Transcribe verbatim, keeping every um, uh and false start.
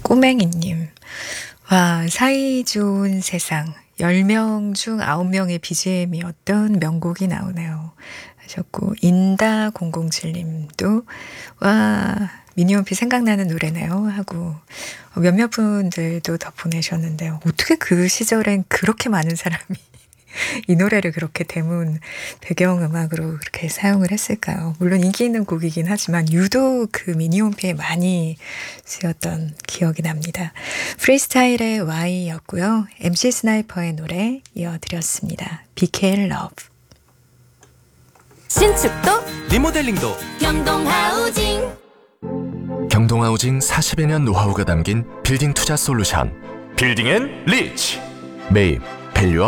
꼬맹이님. 와, 사이 좋은 세상. 열 명 중 아홉 명의 비지엠이었던 명곡이 나오네요. 하셨고, 인다 공공칠님도, 와, 미니홈피 생각나는 노래네요. 하고, 몇몇 분들도 더 보내셨는데요. 어떻게 그 시절엔 그렇게 많은 사람이 이 노래를 그렇게 대문 배경음악으로 그렇게 사용을 했을까요? 물론 인기 있는 곡이긴 하지만 유독 그 미니홈피에 많이 쓰였던 기억이 납니다. 프리스타일의 Y였고요. 엠씨 스나이퍼의 노래 이어드렸습니다. 비케일 러브. 신축도 리모델링도 경동하우징. 경동하우징 사십여 년 노하우가 담긴 빌딩 투자 솔루션 빌딩 앤 리치 매입 밸류와